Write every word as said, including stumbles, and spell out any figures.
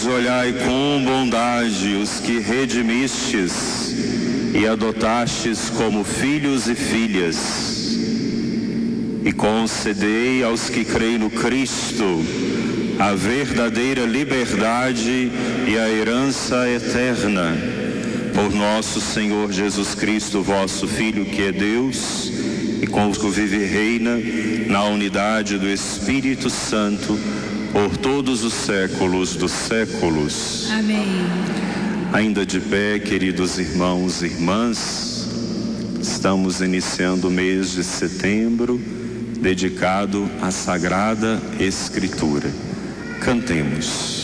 Deus, olhai com bondade os que redimistes e adotastes como filhos e filhas, e concedei aos que creem no Cristo a verdadeira liberdade e a herança eterna. Por nosso Senhor Jesus Cristo, vosso Filho, que é Deus, e convosco vive e reina na unidade do Espírito Santo, por todos os séculos dos séculos. Amém. Ainda de pé, queridos irmãos e irmãs, estamos iniciando o mês de setembro, dedicado à Sagrada Escritura. Cantemos.